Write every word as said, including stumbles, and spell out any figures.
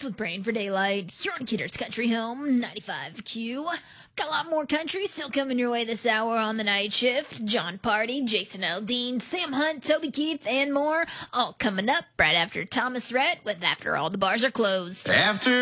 with Praying for Daylight. You're on Kidder's Country Home, ninety-five Q. Got a lot more country still coming your way this hour on the night shift. John Party, Jason Aldean, Sam Hunt, Toby Keith, and more. All coming up right after Thomas Rhett with After All the Bars Are Closed. After